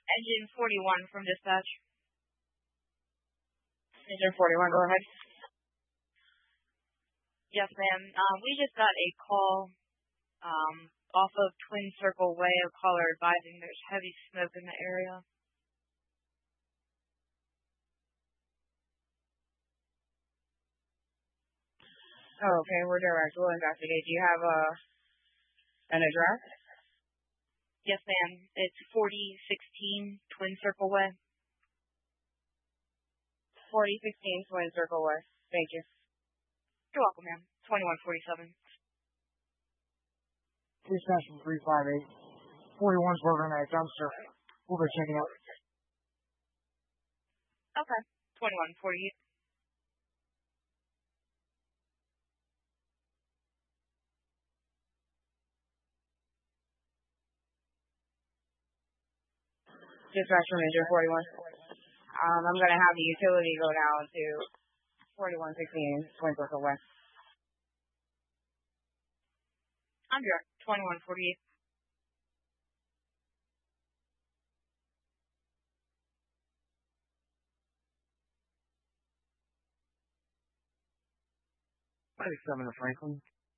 Engine 41 from dispatch. Engine 41, go ahead. Yes, ma'am. We just got a call off of Twin Circle Way. A caller advising there's heavy smoke in the area. Oh, okay, we're direct. We'll investigate. Do you have an address? Yes, ma'am. It's 4016 Twin Circle Way. 4016 Twin Circle Way. Thank you. You're welcome, ma'am. 2147. Dispatch from 358. 41's working on a dumpster. We'll be checking out. Okay. 2148. Dispatch from Engine 41. I'm going to have the utility go down to 4116 Twin Circle Way. I'm direct. 2148. Medic 7 to Franklin.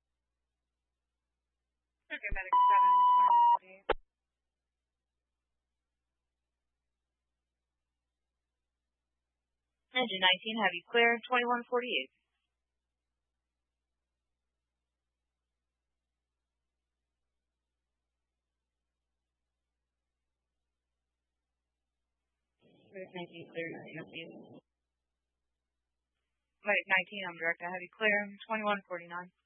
Okay, Medic 7, 2148. Engine 19, have you clear? 2148. Medic 19, clear. Medic 19, I'm direct. I have you clear. 2149.